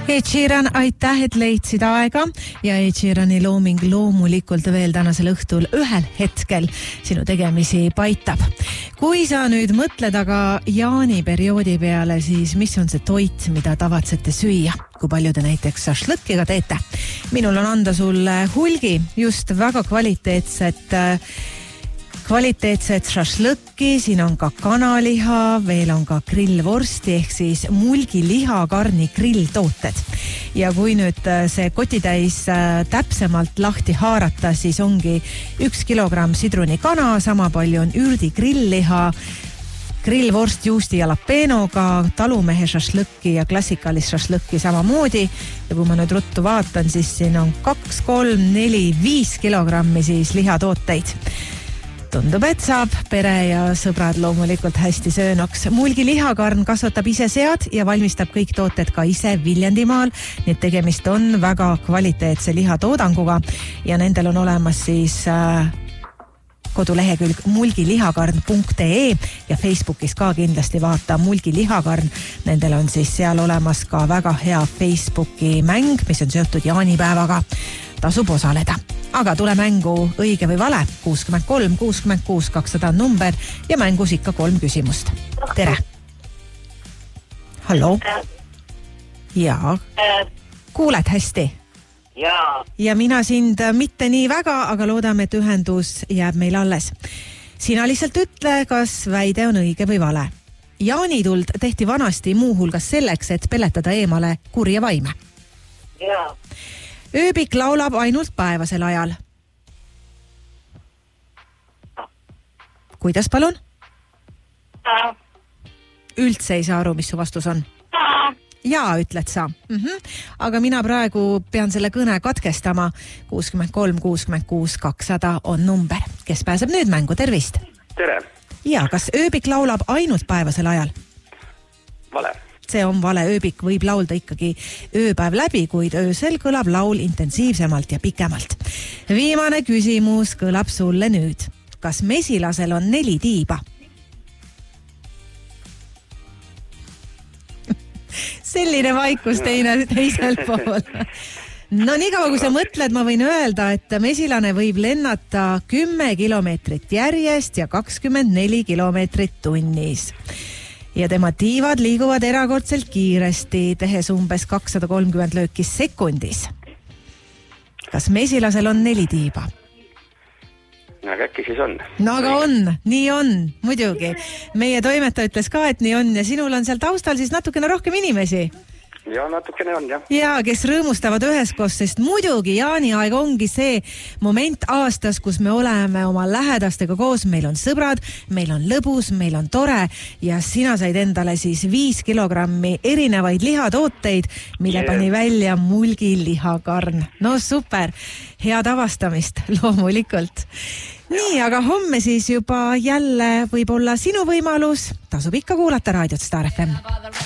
Ed Sheeran, aitäh, et leidsid aega ja Ed Sheerani looming loomulikult veel tänasel õhtul ühel hetkel sinu tegemisi paitab. Kui sa nüüd mõtled aga jaaniperioodi peale, siis mis on see toit, mida tavatsete süüa? Kui palju te näiteks šašlõkkiga teete? Minul on anda sulle hulgi just väga kvaliteetset šašlõkki, siin on ka kanaliha, veel on ka grillvorsti ehk siis mulgilihakarni grilltooted. Ja kui nüüd see kotitäis täpsemalt lahti haarata, siis ongi 1 kilogramm sidrunikana, sama palju on ürdi grillliha, grillvorst juusti jalapenoga, talumehe šašlõkki ja klassikalist šašlõkki samamoodi. Ja kui ma nüüd ruttu vaatan, siis siin on 2, 3, 4, 5 kilogrammi siis lihatooteid. Tundub, et saab pere ja sõbrad loomulikult hästi söönoks. Mulgi lihakarn kasvatab ise sead ja valmistab kõik tooted ka ise Viljandimaal. Nii et tegemist on väga kvaliteetse lihatoodanguga ja nendel on olemas siis kodulehekülg mulgilihakarn.ee ja Facebookis ka kindlasti vaata mulgilihakarn. Nendel on siis seal olemas ka väga hea Facebooki mäng, mis on seotud jaanipäevaga. Tasub osaleda. Aga tule mängu õige või vale. 63 66 200 number ja mängus ikka 3 küsimust. Tere. Hallo. Jaa. Kuuled hästi? Jaa. Ja mina sind mitte nii väga, aga loodame, et ühendus jääb meil alles. Sina lihtsalt ütle, kas väide on õige või vale. Jaanituld tehti vanasti muu hulgas selleks, et peletada eemale kurja vaime. Jaa. Ööbik laulab ainult päevasel ajal. Kuidas palun? Üldse ei saa aru, mis su vastus on. Jaa, ütled sa. Aga mina praegu pean selle kõne katkestama. 63 66 200 on number. Kes pääseb nüüd mängu? Tervist! Tere! Ja, kas ööbik laulab ainult päevasel ajal? Vale. See on vale, ööbik võib laulda ikkagi ööpäev läbi, kuid öösel kõlab laul intensiivsemalt ja pikemalt. Viimane küsimus kõlab sulle nüüd. Kas mesilasel on 4 tiiba? Selline vaikus teisel pool. No nii kaua, kui sa mõtled, ma võin öelda, et mesilane võib lennata 10 kilomeetrit järjest ja 24 kilomeetrit tunnis. Ja tema tiivad liiguvad erakordselt kiiresti, tehes umbes 230 lööki sekundis. Kas mesilasel on 4 tiiba? No aga äkki siis on. No aga on, nii on, muidugi. Meie toimetaja ütles ka, et nii on ja sinul on seal taustal siis natukene rohkem inimesi. Ja natukene on, jah. Ja, kes rõõmustavad üheskoos, sest muidugi jaaniaeg ongi see moment aastas, kus me oleme oma lähedastega koos, meil on sõbrad, meil on lõbus, meil on tore ja sina said endale siis 5 kilogrammi erinevaid lihatooteid, mille pani välja mulgilihakarn. No super, head avastamist loomulikult. Nii, aga homme siis juba jälle võib olla sinu võimalus, tasub ikka kuulata raadiot Star FM.